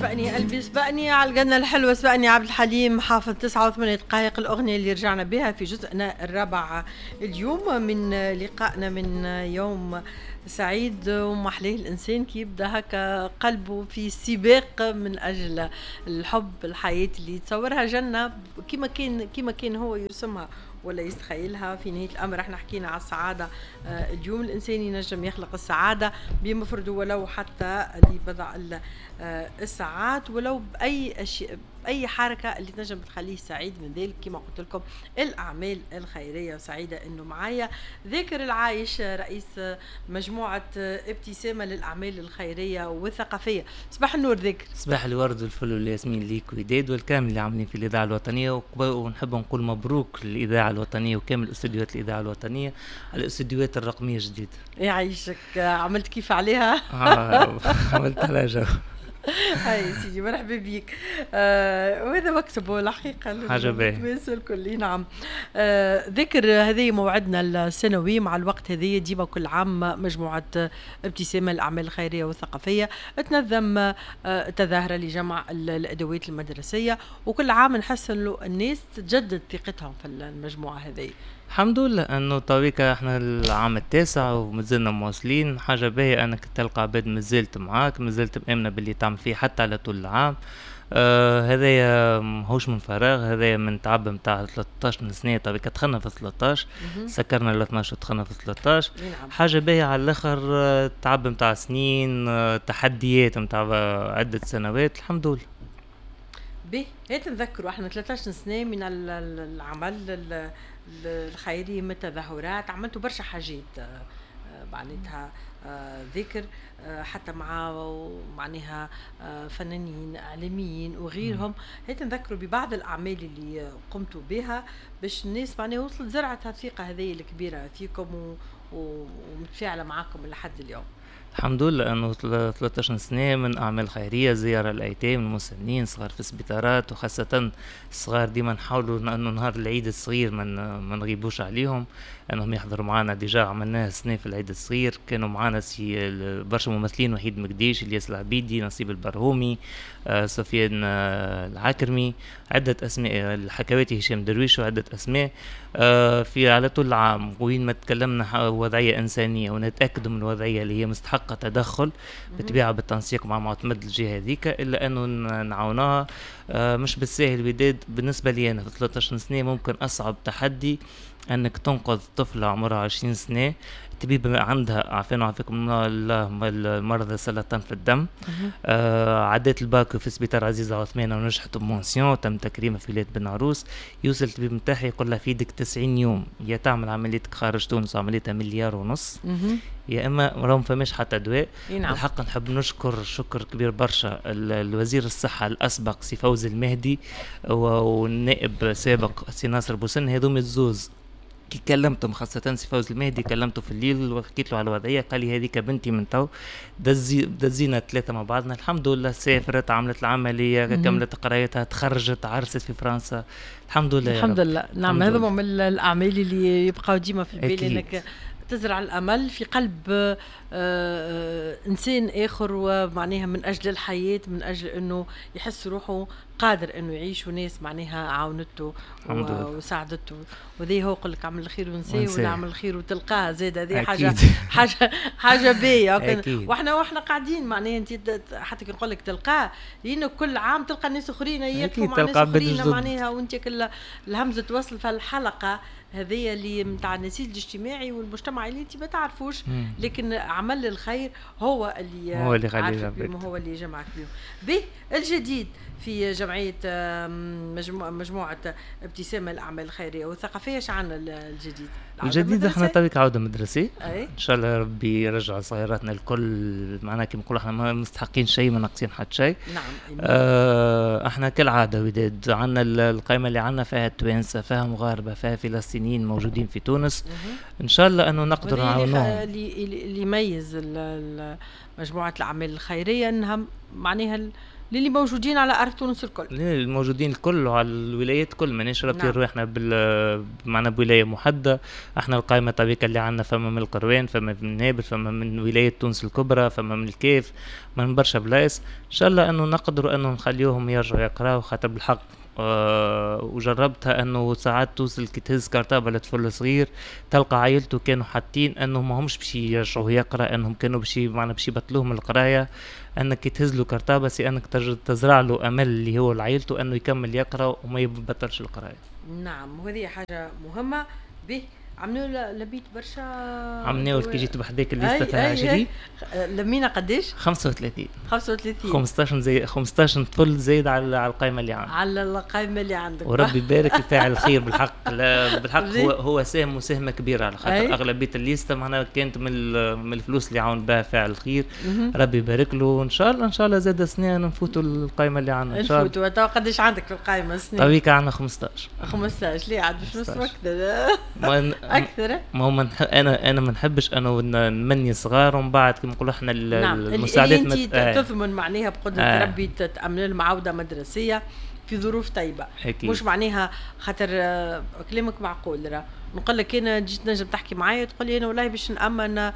سبقني قلبي سبقني على الجنة الحلوة سبقني عبد الحليم حافظ 9 دقائق الأغنية اللي رجعنا بها في جزءنا الرابع اليوم من لقائنا من يوم سعيد. ومحليه الإنسان كي يبدأ هكا قلبه في سباق من أجل الحب الحياة اللي يتصورها جنة كما كان هو يرسمها ولا يستخيلها. في نهاية الأمر احنا حكينا على السعادة. اليوم الإنسان ينجم يخلق السعادة بمفرده ولو حتى لبضع الساعات ولو بأي أشياء أي حركة اللي تنجم تخليه سعيد. من ذلك كما قلت لكم الأعمال الخيرية. وسعيدة أنه معايا ذاكر العايش رئيس مجموعة ابتسامة للأعمال الخيرية والثقافية. صباح النور ذاكر. صباح الورد والفل والياسمين ليك وداد والكامل اللي عاملين في الإذاعة الوطنية. ونحب نقول مبروك للإذاعة الوطنية وكامل استديوهات الإذاعة الوطنية على الاستديوهات الرقمية الجديدة. يعيشك. عملت كيف عليها؟ عملت على جو. هاي سيدي مرحبا بيك. وهذا مكسبه الحقيقة حاجة باهية الناس الكل. نعم. ذكر هذه موعدنا السنوي مع الوقت هذه ديما كل عام مجموعة ابتسامة الأعمال الخيرية والثقافية تنظم تظاهرة لجمع الأدوات المدرسية. وكل عام نحس إنه الناس تجدد ثقتهم في المجموعة هذه. الحمد لله انه طريقة احنا العام التاسع ومازلنا مواصلين. حاجة باهية انك تلقى عباد مازلت معاك مازلت مأمنة باللي تعمل فيه حتى على طول العام. هذايا ماهوش من فراغ. هذايا من تعب متاع 13 سنة. طريقة دخلنا في 13 سكرنا ل 12 ودخلنا في 13. حاجة باهية على الاخر. تعب متاع سنين تحديات متاع عدة سنوات. الحمد لله. به هيك نذكروا احنا 13 سنة من العمل الخيري من التظاهرات. عملتوا برشا حاجات معناتها ذكر حتى مع معناها فنانين اعلاميين وغيرهم. هيك نذكروا ببعض الاعمال اللي قمتوا بها باش الناس معناها وصلت زرعت الثقة هذه الكبيرة فيكم ومتفاعلة معكم لحد اليوم. الحمد لله انه 13 سنة من اعمال خيرية زيارة الايتام المسنين صغار في السبيطارات وخاصة الصغار. ديما نحاولوا انه نهار العيد الصغير ما نغيبوش عليهم انهم يحضروا معنا. ديجا عملناها سنة في العيد الصغير كانوا معنا برشا ممثلين. وحيد مقديش الياس العبيدي نصيب البرهومي سفيان العكرمي عدة اسماء الحكواتي هشام درويش وعدة اسماء في على طول العام. وين ما تكلمنا وضعية انسانية ونتأكد من الوضعية اللي هي مستحقة تدخل بتبيعها بالتنسيق مع معتمد الجهة هذيك الا انه نعاونها مش بالساهل. وداد بالنسبة لي انا في 13 سنة ممكن اصعب تحدي انك تنقذ طفلة عمرها 20 سنة طبيب عندها عافانا وعافاكم الله مرضى سرطان في الدم. عدت الباكو في سبيطار عزيز عثمان ونجحت بمونسيون تم تكريمها في ولاية بن عروس. يوصل الطبيب متاعي يقول لها في يدك 90 يوم يا تعمل عمليتك خارج تونس وعمليتها 1.5 مليار يا اما راهم فماش حتى دواء. الحق نحب نشكر شكر كبير برشا الوزير الصحة الاسبق سي فوزي المهدي والنائب سابق سي ناصر بوسن. هذوم الزوز كي كلمتهم خاصة سي فوز المهدي كلمته في الليل وحكيت له على الوضعية قال لي هذيك بنتي من تو دزينا 3 مع بعضنا. الحمد لله سافرت عملت العملية كملت قرايتها تخرجت عرست في فرنسا. الحمد لله الحمد لله. نعم هذا من الأعمال اللي يبقاو ديما في البال انك تزرع الأمل في قلب إنسان آخر ومعناها من أجل الحياة من أجل أنه يحس روحه قادر أنه يعيش وناس معناها عاونته وساعدته. وذي هو قل لك عمل الخير ونسيه ولا عمل الخير وتلقاها زيادة. هذه حاجة باهية. واحنا قاعدين معناها انت حتى كي نقول لك تلقاه لأنه كل عام تلقى ناس أخرين يدفعوا مع ناس أخرين معناها وانت كل الهمزة توصل في الحلقة هذه اللي متاع النسيج الاجتماعي والمجتمع اللي انت ما تعرفوش لكن عمل الخير هو اللي عارفك بهم هو اللي جمعك بهم. الجديد في جمعية مجموعة ابتسامة الأعمال الخيرية والثقافية. شعنا الجديد احنا طريق عودة مدرسية ان شاء الله ربي يرجع صغيراتنا الكل. معناها كي نقول احنا ما مستحقين شيء ما ناقصين حد شيء. نعم. احنا كالعادة وداد عنا القائمة اللي عنا فيها توانسة فيها مغاربة فيها فلسطينيين موجودين في تونس. ان شاء الله انه نقدر نعاونهم. اللي يميز مجموعة الأعمال الخيرية انها معناها للي موجودين على ارض تونس الكل. الموجودين الكل وعلى الولايات كل، مانيش رابطين نعم. روحنا معنا بولايه محدده. احنا القائمه طبيعة اللي عندنا فما من القروان، فما من نابل، فما من ولايه تونس الكبرى، فما من الكيف، من برشا بلايص. ان شاء الله انه نقدروا انه نخليوهم يرجعوا يقراوا، خاطر بالحق وجربتها انه ساعات توصل كي تهز كرتابه لطفل صغير تلقى عائلته كانوا حاطين انه ما همش باش يرجعوا يقرا، انهم كانوا باش معنا باش يبطلوهم القرايه. انك كي تهز له كرتابه سي انك تزرع له امل اللي هو لعائلته انه يكمل يقرا وما يبطلش القرايه. نعم، وهذه حاجه مهمه. به عملوا لبيت برشا، عملوا كي جيت بحذاك الليسته تاع 20 لمينا قداش؟ 35 35 زي 15 طفل زايد على القائمه اللي عندنا، على القائمه اللي عندك. وربي يبارك يفعل الخير بالحق. لا بالحق هو ساهم مساهمه كبيره، على خاطر اغلبيه الليسته معناها كانت من الفلوس اللي عاون بها فاعل الخير. ربي يبارك له. ان شاء الله زاد سنين نفوتوا القائمه اللي عندنا ان شاء الله. نفوتوا. قداش عندك في القائمه سنين؟ طبيعي عندنا 15. ليه عاد مش نص اكثر؟ اكثر. ما هو انا ما نحبش انا نمني صغار ومن بعد كما نقولوا احنا المساعدات انت تضمن معناها بقدره ربي تامن لهم عوده مدرسيه في ظروف طيبه. أكيد. مش معناها خاطر كلامك معقول. راه نقول لك انا جيت نجم تحكي معايا تقول لي انا والله باش نامن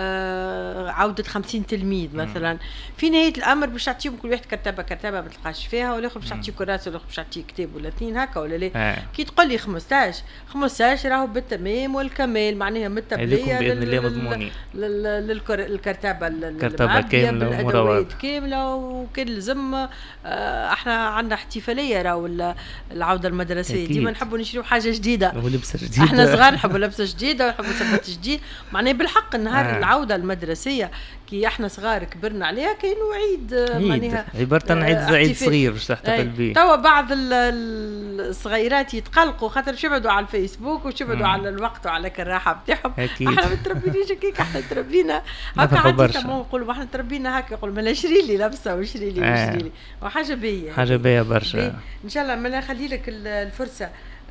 عوده 50 تلميذ مثلا. في نهايه الامر باش تعطيهم كل واحد كرتبه ما تلقاش فيها، والاخر باش تعطيه كراسه، والاخر باش تعطيه كتاب ولا اثنين هكا ولا لا. كي تقول لي 15 راهو بالتمام والكمال، معناها متبليه باذن الله مضمونين الكرتبه كامله والادوات كامله. وكان لازم احنا عندنا احتفاليه راهو العوده المدرسيه. ديما نحبوا نشريو حاجه جديده ولبسه جديده. احنا صغار نحبوا لبسه جديده ونحبوا ثبات جديد. معناه بالحق النهار العوده المدرسيه كي احنا صغار كبرنا عليها كانوا عيد معناها عباره عيد صغير باش تحتفل به. توا بعض الصغيرات يتقلقوا خاطر باش يبعدوا على الفيسبوك وش يبعدوا على الوقت وعلى الراحه بتاعهم. احنا ما تربيناش هكاك، احنا تربينا هكا. عادي نقولوا احنا تربينا هكا، يقول ما اشري لي لبسه واشري لي وحاجه باهيه برشا. ان شاء الله. ما نخلي لك الفرصه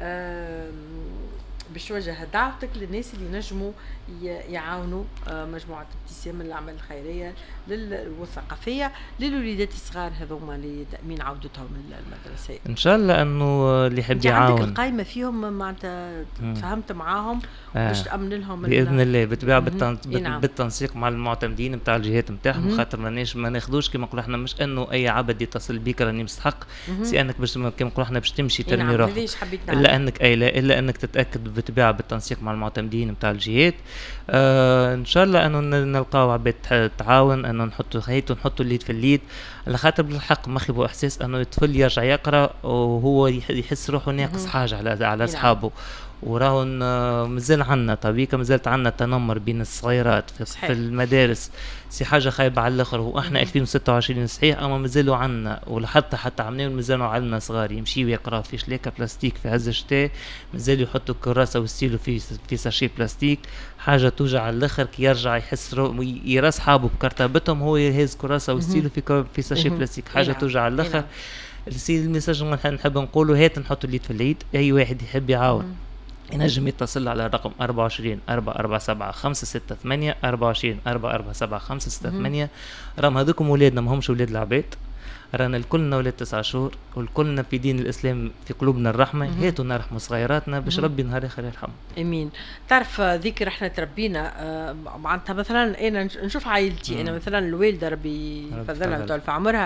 باش توجه دعوتك للناس اللي نجموا يعاونوا مجموعة ابتسام للأعمال الخيرية والثقافية للوليدات الصغار هذوما لتأمين عودتهم للمدرسة. إن شاء الله أنه اللي يحب يعاون. عندك القائمة فيهم معناتها تفهمت معاهم باش تأمن لهم بإذن الله بالطبيعة بالتنسيق مع المعتمدين نتاع الجهات نتاعهم. خاطر ما ناخذوش كما نقولوا احنا مش انه اي عبد يتصل بيك راني مستحق سي انك باش كما نقولوا احنا باش تمشي ترمي روحك، الا انك تتاكد بالطبيعة بالتنسيق مع المعتمدين نتاع الجهات. ان شاء الله انه نلقاو عباد تعاون، انه نحطوا خيط ونحطوا اليد في اليد، على خاطر بالحق ما خيبوا احساس انه الطفل يرجع يقرا وهو يحس روحه ناقص حاجه على اصحابه. وراهو مازال عندنا طبيعي مازالت عندنا تنمر بين الصغيرات في المدارس، سي حاجه خايبه على الاخر. واحنا 2026 صحيح اما مازالوا عندنا، حتى عملنا مازالوا عندنا صغار يمشيوا يقراوا في شليكه بلاستيك في عز الشتاء، مازالوا يحطوا الكراسه والستيلو في ساشي بلاستيك. حاجه توجع على الاخر كي يرجع يحس يرى اصحابه بكرتبتهم هو يهز كراسه والستيلو في ساشي بلاستيك، حاجه توجع على الاخر. الميساج نحب نقوله هات نحطوا اليد في اليد، اي واحد يحب يعاون ينجم يتصل على الرقم 24 447 568 24 447 568. راهم هذوكم ولادنا ما همش ولاد العباد، رانا الكلنا ولاد 9 شهور والكلنا في دين الاسلام في قلوبنا الرحمه. هاتوا نرحموا صغيراتنا باش ربي نهار اخر يرحمهم. امين. تعرف ذكر احنا تربينا معناتها مثلا انا نشوف عائلتي انا مثلا الوالده ربي يفضلها ويطول في عمرها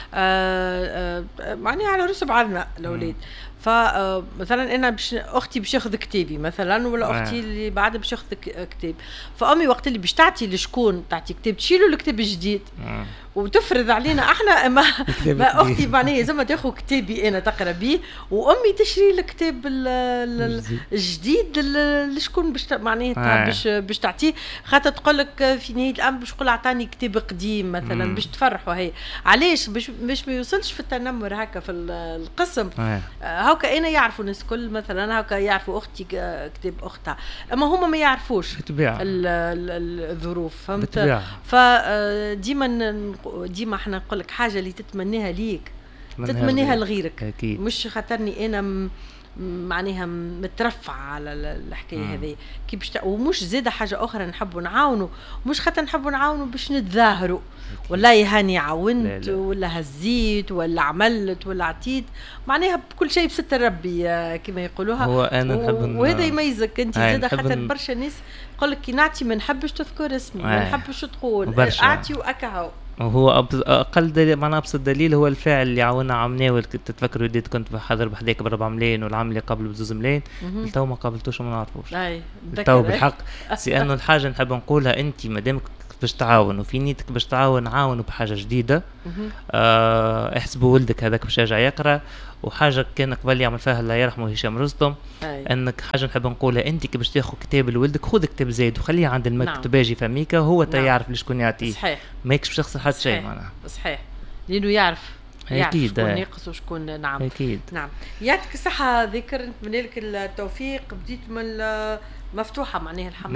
معناها على رسب بعضنا الاولاد. فمثلا انا اختي باش ياخذ كتابي مثلا، ولا اختي اللي بعدها باش ياخذ كتاب، فامي وقت اللي باش تعطي لشكون تعطي كتاب تشيلوا الكتاب الجديد وتفرض علينا احنا ما اختي معناها زعما تاخذ كتابي انا تقرا بيه، وامي تشري الكتاب الجديد لشكون باش معناها باش تعطيه، خاطر تقول لك في نهايه الامر باش تقول اعطاني كتاب قديم مثلا باش تفرحوا. هي علاش باش ما يوصلش في التنمر هكا في القسم. هاكا انا يعرفوا الناس كل مثلا هاكا يعرفوا اختي كتاب اختها، اما هما ما يعرفوش الظروف فهمت. فديما احنا نقول لك حاجه اللي تتمناها ليك تتمنيها لغيرك، أكيد. مش خاطرني انا معناها مترفع على الحكايه هذه كي ومش زاده حاجه اخرى نحبوا نعاونوا، مش خاطر نحبوا نعاونوا باش نتظاهروا والله هاني عاونت ولا هزيت ولا عملت ولا عطيت، معناها بكل شيء بستر ربي كما يقولوها. هو انا نحب وهذا يميزك انت زاده، خاطر برشا ناس يقول لك كي نعطي ما نحبش تذكر اسمي، ما نحبش تقول اعطي واكهو. وهو اقل دليل معناها ابسط دليل هو الفاعل اللي عاونا عمناول. تتفكروا وديت كنت بحضر بحداك ب4 ملايين والعام اللي قبل ب2 ملايين، تو ما قابلتوش وما نعرفوش. تو بالحق لانه الحاجه نحب نقولها انت مادامك باش تعاون وفي نيتك باش تعاون، عاونوا بحاجه جديده. احسبوا ولدك هذاك باش يرجع يقرا، وحاجه كان قبل يعمل فيها الله يرحمه هشام رستم، انك حاجه نحب نقولها انت كي باش تاخذ كتاب لولدك خذ كتاب زايد وخليه عند المكتب يجي فميكا هو يعرف لشكون يعطيه. صحيح، ماكش باش تخسر حتى شيء معناها. صحيح، لانه يعرف اكيد شكون ناقص وشكون. نعم اكيد. نعم يعطيك الصحه ذكر، نتمنى لك التوفيق. بديت من مفتوحه معناها الحمله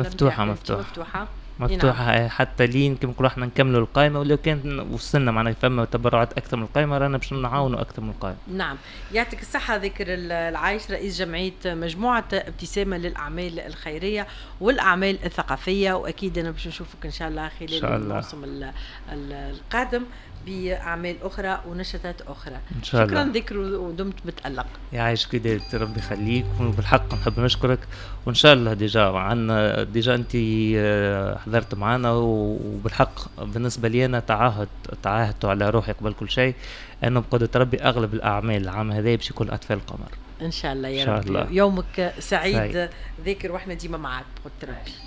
مفتوحة حتى لين كما نقولوا احنا نكملوا القائمة، ولو كان وصلنا معناها فما تبرعات أكثر من القائمة رانا باش نعاونوا أكثر من القائمة. نعم يعطيك الصحة ذكر العايش، رئيس جمعية مجموعة ابتسامة للأعمال الخيرية والأعمال الثقافية، وأكيد أنا باش نشوفك إن شاء الله خلال الموسم القادم بأعمال أخرى ونشاطات أخرى إن شاء الله. شكرا ذكر ودمت متألق. يعيشك كده ربي يخليك، وبالحق نحب نشكرك، وإن شاء الله عنا ديجا أنت حضرت معنا، وبالحق بالنسبة لي أنا تعاهدت على روحي قبل كل شيء أنه بقدرة ربي أغلب الأعمال العام هذا باش يكون أطفال القمر إن شاء الله يا رب. يومك سعيد ذكر، وإحنا ديما معك بقدرة ربي.